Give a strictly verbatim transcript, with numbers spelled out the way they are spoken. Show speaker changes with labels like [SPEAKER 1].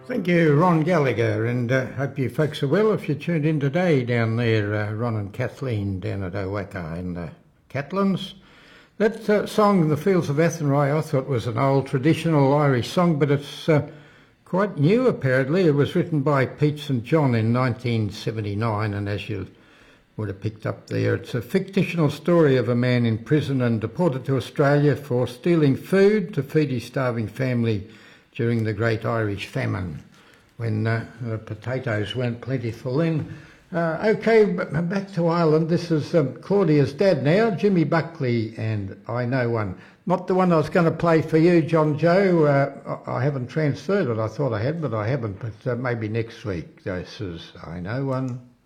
[SPEAKER 1] Thank you, Ron Gallagher, and uh, hope you folks are well. If you tuned in today down there, uh, Ron and Kathleen down at Owaka in the Catlins. That uh, song, The Fields of Athenry, I thought was an old traditional Irish song, but it's uh, quite new apparently. It was written by Pete Saint John in nineteen seventy-nine, and as you would have picked up there, it's a fictional story of a man in prison and deported to Australia for stealing food to feed his starving family during the Great Irish Famine, when uh, the potatoes weren't plentiful then. Uh, okay, back to Ireland. This is um, Claudia's dad now, Jimmy Buckley, and I Know One. Not the one I was going to play for you, John Joe. Uh, I haven't transferred it. I thought I had, but I haven't. But uh, maybe next week. This is I Know One.